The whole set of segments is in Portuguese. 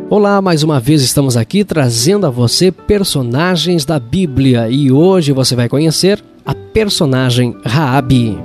Olá, mais uma vez estamos aqui trazendo a você personagens da Bíblia e hoje você vai conhecer a personagem Raabe.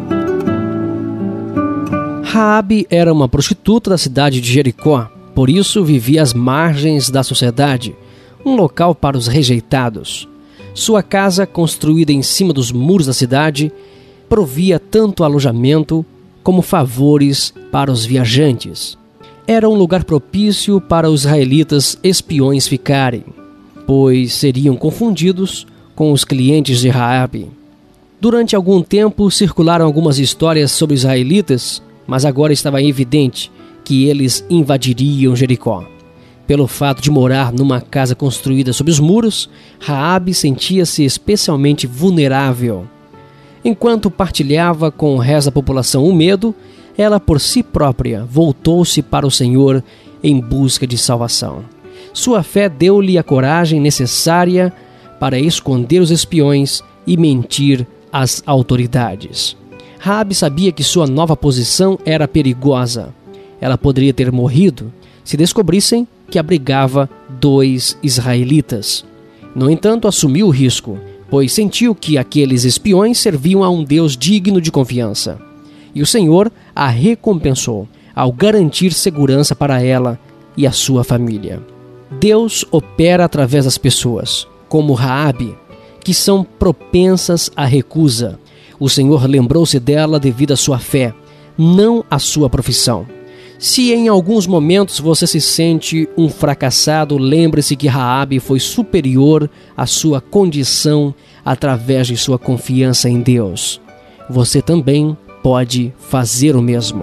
Raabe era uma prostituta da cidade de Jericó, por isso vivia às margens da sociedade, um local para os rejeitados. Sua casa, construída em cima dos muros da cidade, provia tanto alojamento como favores para os viajantes. Era um lugar propício para os israelitas espiões ficarem, pois seriam confundidos com os clientes de Raabe. Durante algum tempo circularam algumas histórias sobre os israelitas, mas agora estava evidente que eles invadiriam Jericó. Pelo fato de morar numa casa construída sob os muros, Raabe sentia-se especialmente vulnerável. Enquanto partilhava com o resto da população o medo, ela por si própria voltou-se para o Senhor em busca de salvação. Sua fé deu-lhe a coragem necessária para esconder os espiões e mentir às autoridades. Raabe sabia que sua nova posição era perigosa. Ela poderia ter morrido se descobrissem que abrigava 2 israelitas. No entanto, assumiu o risco, pois sentiu que aqueles espiões serviam a um Deus digno de confiança. E o Senhor a recompensou ao garantir segurança para ela e a sua família. Deus opera através das pessoas, como Raabe, que são propensas à recusa. O Senhor lembrou-se dela devido à sua fé, não à sua profissão. Se em alguns momentos você se sente um fracassado, lembre-se que Raabe foi superior à sua condição através de sua confiança em Deus. Você também pode fazer o mesmo.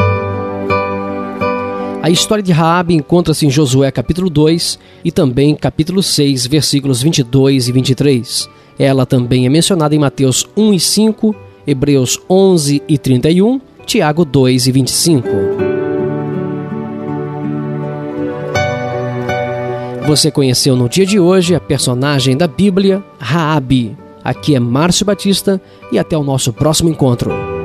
A história de Raabe encontra-se em Josué capítulo 2 e também capítulo 6, versículos 22 e 23. Ela também é mencionada em Mateus 1 e 5, Hebreus 11 e 31, Tiago 2 e 25. Você conheceu no dia de hoje a personagem da Bíblia, Raabe. Aqui é Márcio Batista e até o nosso próximo encontro.